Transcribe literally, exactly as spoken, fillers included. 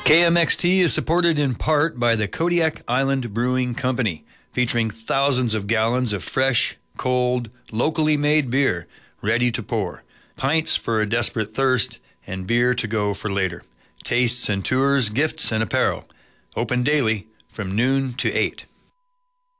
K M X T is supported in part by the Kodiak Island Brewing Company, featuring thousands of gallons of fresh, cold, locally made beer, ready to pour. Pints for a desperate thirst, and beer to go for later. Tastes and tours, gifts and apparel. Open daily from noon to eight.